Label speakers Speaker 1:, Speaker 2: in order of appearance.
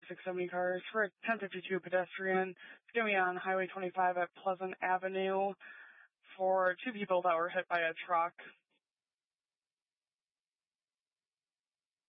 Speaker 1: 670 cars for a 1052 pedestrian. It's going to be on Highway 25 at Pleasant Avenue for two people that were hit by a truck.